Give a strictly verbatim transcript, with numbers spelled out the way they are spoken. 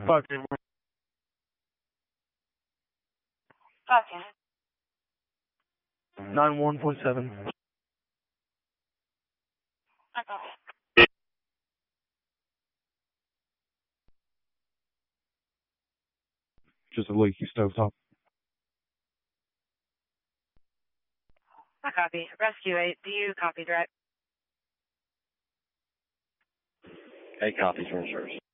Five ten. Five ten. Nine one point seven. I copy. Just a leaky stovetop. I copy. Rescue eight. Do you copy direct? Eight copies from service.